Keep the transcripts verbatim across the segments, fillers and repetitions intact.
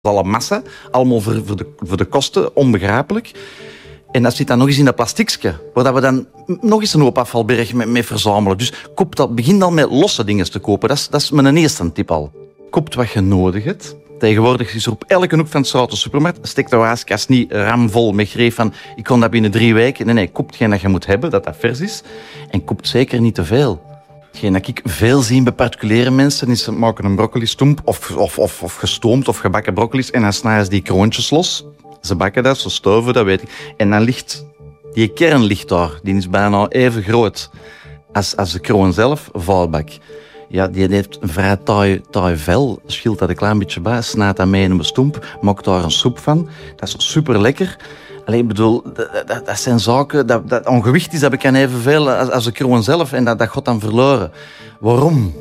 Alle massa, allemaal voor, voor, de, voor de kosten, onbegrijpelijk. En dat zit dan nog eens in dat plastiekje, waar we dan nog eens een hoop afvalberg mee, mee verzamelen. Dus koop dat, begin dan met losse dingen te kopen. Dat is, dat is mijn eerste tip al. Koop wat je nodig hebt. Tegenwoordig is er op elke hoek van de straat een supermarkt. Steek de waaskast niet ramvol met greep van ik kon dat binnen drie weken. Nee, nee, koop hetgeen dat je moet hebben, dat dat vers is. En koop zeker niet te veel. Hetgeen dat ik veel zie bij particuliere mensen is ze maken een broccoli-stoemp of, of, of, of gestoomd of gebakken broccolis en dan snijden ze die kroontjes los. Ze bakken dat, ze stoven, dat weet ik. En dan ligt, die kern ligt daar, die is bijna even groot als, als de kroon zelf, vuilbak. Ja, die heeft een vrij taai, taai vel, schilt dat een klein beetje bij, snijdt dat mee in een stoemp, maakt daar een soep van. Dat is super lekker. Alleen, ik bedoel, dat, dat, dat zijn zaken, dat, dat ongewicht is, dat bekend evenveel als, als de kroon zelf en dat, dat gaat dan verloren. Waarom?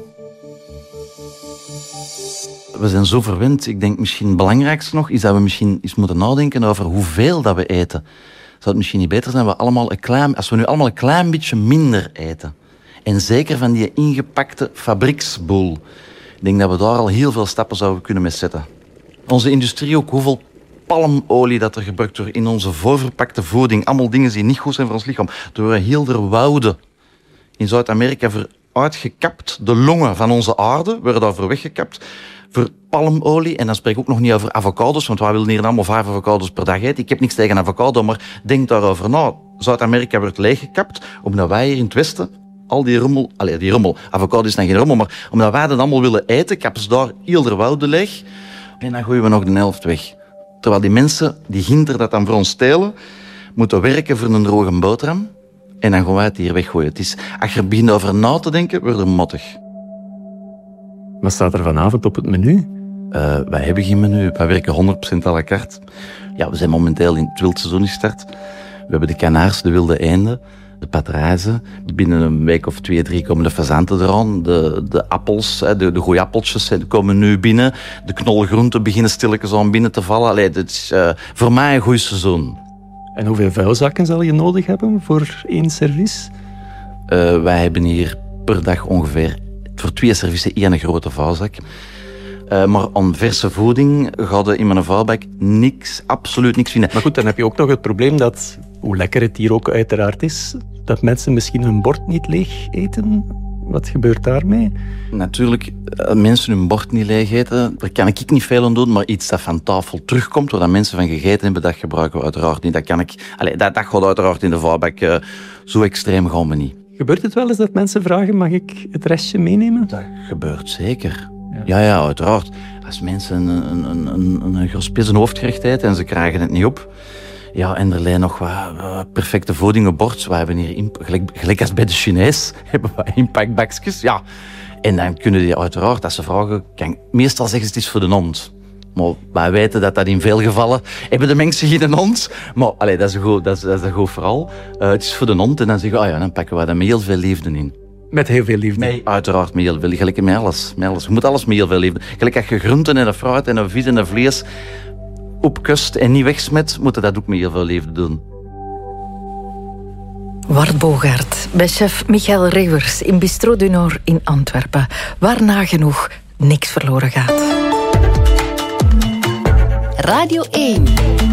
We zijn zo verwend. Ik denk misschien het belangrijkste nog is dat we misschien eens moeten nadenken over hoeveel dat we eten. Zou het misschien niet beter zijn we allemaal een klein, als we nu allemaal een klein beetje minder eten? En zeker van die ingepakte fabrieksboel. Ik denk dat we daar al heel veel stappen zouden kunnen mee zetten. Onze industrie ook, hoeveel palmolie dat er gebruikt wordt in onze voorverpakte voeding. Allemaal dingen die niet goed zijn voor ons lichaam. Door heel de wouden in Zuid-Amerika voor uitgekapt. De longen van onze aarde worden daarvoor weggekapt. Voor palmolie. En dan spreek ik ook nog niet over avocados, want wij willen hier allemaal vijf avocados per dag eten. Ik heb niks tegen avocado, maar denk daarover na. Zuid-Amerika wordt leeggekapt, omdat wij hier in het Westen al die rommel... Allee, die rommel. Avocado is dan geen rommel, maar omdat wij dat allemaal willen eten, kappen ze daar heel de wouden leeg. En dan gooien we nog de helft weg. Terwijl die mensen, die ginter dat dan voor ons stelen, moeten werken voor een droge boterham. En dan gaan wij het hier weggooien. Het is, als je er begint over na te denken, wordt er mottig. Wat staat er vanavond op het menu? Uh, wij hebben geen menu. Wij werken honderd procent à la carte. Ja, we zijn momenteel in het wildseizoen gestart. We hebben de kanaars, de wilde eenden, de patrijzen. Binnen een week of twee, drie komen de fazanten eraan. De, de appels, de, de goeie appeltjes komen nu binnen. De knolgroenten beginnen stilletjes aan binnen te vallen. Allee, dit is uh, voor mij een goed seizoen. En hoeveel vuilzakken zal je nodig hebben voor één service? Uh, wij hebben hier per dag ongeveer voor twee services één grote vuilzak. Uh, maar aan verse voeding gaat er in mijn vuilbak niks, absoluut niks vinden. Maar goed, dan heb je ook nog het probleem dat, hoe lekker het hier ook uiteraard is, dat mensen misschien hun bord niet leeg eten. Wat gebeurt daarmee? Natuurlijk, uh, mensen hun bord niet leeg eten, daar kan ik niet veel aan doen, maar iets dat van tafel terugkomt, waar mensen van gegeten hebben, dat gebruiken we uiteraard niet. Dat, kan ik, allez, dat, dat gaat uiteraard in de vuilbak. Uh, zo extreem gaan we niet. Gebeurt het wel eens dat mensen vragen, mag ik het restje meenemen? Dat gebeurt zeker. Ja, ja, ja uiteraard. Als mensen een, een, een, een, een gespis een hoofdgerecht eten en ze krijgen het niet op, ja, en er ligt nog wat uh, perfecte voeding op bord. We hebben hier, imp- gelijk, gelijk als bij de Chinees, hebben we inpakbakjes. Ja. En dan kunnen die uiteraard, als ze vragen, kan, meestal zeggen ze het is voor de hond. Maar wij weten dat dat in veel gevallen hebben de mensen geen hond. Maar allee, dat is een goed, dat is, dat is een goed verhaal. Uh, het is voor de hond en dan zeggen we, oh ja, dan pakken we dat met heel veel liefde in. Met heel veel liefde? Nee, uiteraard met heel veel liefde. Gelijk met alles, met alles. Je moet alles met heel veel liefde. Gelijk als je groenten en een fruit en een vis en een vlees opkust en niet wegsmet, moet je dat ook met heel veel liefde doen. Wart Bogaert bij chef Michael Rewers in Bistro du Nord in Antwerpen, waar nagenoeg niks verloren gaat. Radio één.